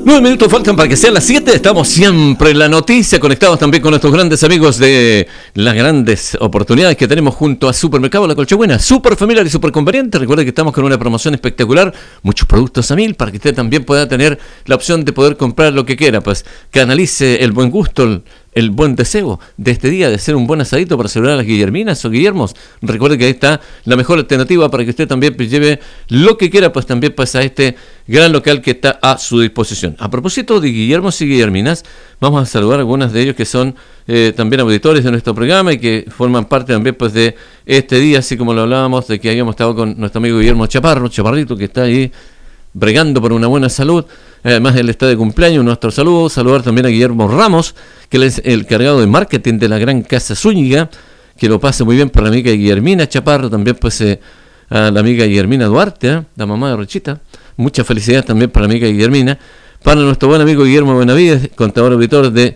9 minutos faltan para que sean las 7. Estamos siempre en la noticia, conectados también con nuestros grandes amigos de las grandes oportunidades que tenemos junto a Supermercado La Colchagüina. Súper familiar y súper conveniente. Recuerde que estamos con una promoción espectacular. Muchos productos a 1000 para que usted también pueda tener la opción de poder comprar lo que quiera. Pues que analice el buen gusto, el buen deseo de este día de hacer un buen asadito para celebrar a las Guillerminas o Guillermos. Recuerde que ahí está la mejor alternativa para que usted también pues lleve lo que quiera, pues también pues a este gran local que está a su disposición. A propósito de Guillermos y Guillerminas, vamos a saludar a algunos de ellos que son también auditores de nuestro programa y que forman parte también pues de este día, así como lo hablábamos de que habíamos estado con nuestro amigo Guillermo Chaparrito, que está ahí bregando por una buena salud. Además él está de cumpleaños, nuestro saludo. Saludar también a Guillermo Ramos, que él es el cargado de marketing de la Gran Casa Zúñiga, que lo pase muy bien para la amiga Guillermina Chaparro, también pues a la amiga Guillermina Duarte, la mamá de Rochita. Mucha felicidad también para la amiga Guillermina, para nuestro buen amigo Guillermo Benavides, contador auditor de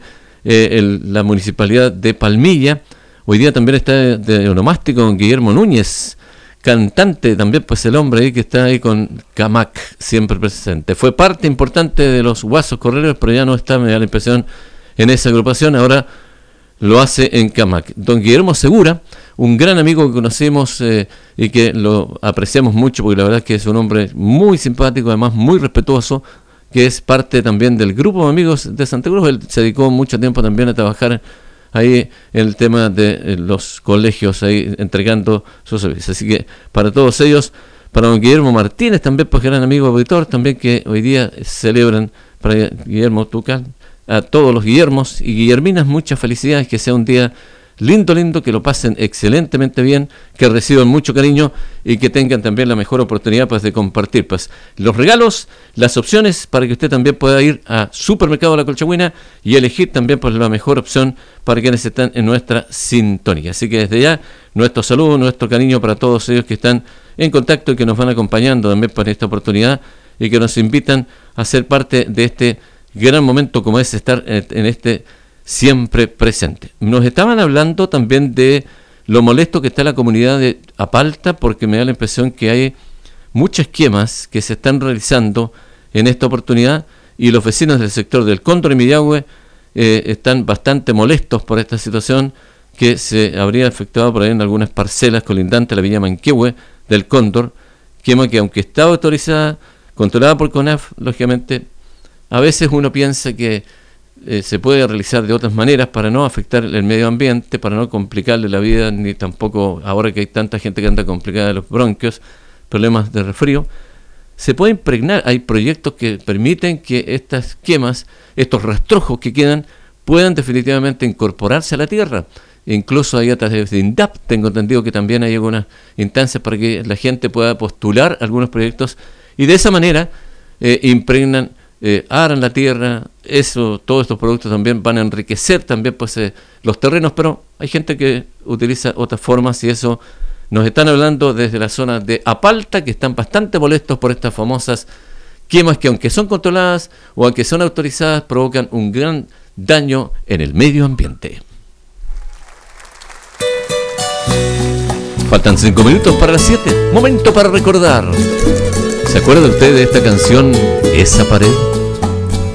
la municipalidad de Palmilla. Hoy día también está de onomástico con Guillermo Núñez, cantante también, pues el hombre ahí que está ahí con Camac, siempre presente. Fue parte importante de los Guasos Correros, pero ya no está, me da la impresión, en esa agrupación. Ahora lo hace en Camac. Don Guillermo Segura, un gran amigo que conocemos y que lo apreciamos mucho, porque la verdad es que es un hombre muy simpático, además muy respetuoso, que es parte también del grupo de amigos de Santa Cruz. Él se dedicó mucho tiempo también a trabajar ahí en el tema de los colegios, ahí entregando sus servicios. Así que para todos ellos, para don Guillermo Martínez también, pues gran amigo auditor, también que hoy día celebran, para Guillermo Tucal, a todos los Guillermos y Guillerminas, muchas felicidades, que sea un día lindo, que lo pasen excelentemente bien, que reciban mucho cariño y que tengan también la mejor oportunidad pues de compartir pues los regalos, las opciones para que usted también pueda ir a Supermercado La Colchagüina y elegir también pues la mejor opción para quienes están en nuestra sintonía. Así que desde ya nuestro saludo, nuestro cariño para todos ellos que están en contacto y que nos van acompañando también para esta oportunidad y que nos invitan a ser parte de este gran momento como es estar en este siempre presente. Nos estaban hablando también de lo molesto que está la comunidad de Apalta, porque me da la impresión que hay muchas quemas que se están realizando en esta oportunidad y los vecinos del sector del Cóndor y Millahue están bastante molestos por esta situación que se habría efectuado por ahí en algunas parcelas colindantes a la Villa Manquehue del Cóndor, quema que aunque está autorizada, controlada por CONAF, lógicamente a veces uno piensa que se puede realizar de otras maneras para no afectar el medio ambiente, para no complicarle la vida, ni tampoco ahora que hay tanta gente que anda complicada de los bronquios, problemas de resfrío. Se puede impregnar, hay proyectos que permiten que estas quemas, estos rastrojos que quedan, puedan definitivamente incorporarse a la tierra. Incluso hay a través de INDAP, tengo entendido que también hay algunas instancias para que la gente pueda postular algunos proyectos y de esa manera impregnan, aran la tierra. Todos estos productos también van a enriquecer también pues los terrenos, pero hay gente que utiliza otras formas y eso nos están hablando desde la zona de Apalta, que están bastante molestos por estas famosas quemas que aunque son controladas o aunque son autorizadas provocan un gran daño en el medio ambiente. Faltan 5 minutos para las 7, momento para recordar. ¿Se acuerda usted de esta canción, Esa pared?